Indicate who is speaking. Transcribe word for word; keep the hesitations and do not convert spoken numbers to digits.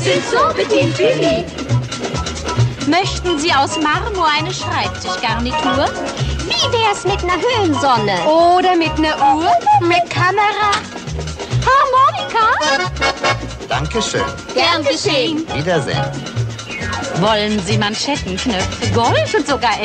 Speaker 1: sind so petit Fili.
Speaker 2: Möchten Sie aus Marmor eine Schreibtischgarnitur?
Speaker 3: Wie wär's mit einer Höhensonne?
Speaker 2: Oder mit einer Uhr? Mit Kamera? Harmonika?
Speaker 4: Dankeschön.
Speaker 1: Gern geschehen.
Speaker 4: Wiedersehen.
Speaker 2: Wollen Sie Manschettenknöpfe, Gold und sogar